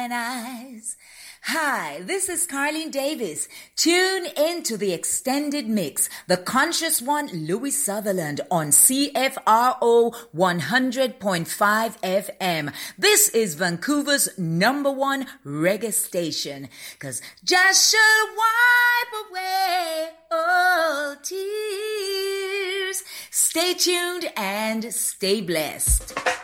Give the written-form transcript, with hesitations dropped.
mine eyes. Hi, this is Carlene Davis. Tune into the extended mix, the conscious one, Louis Sutherland on CFRO 100.5 FM. This is Vancouver's #1 reggae station. 'Cause just should wipe away all tears. Stay tuned and stay blessed.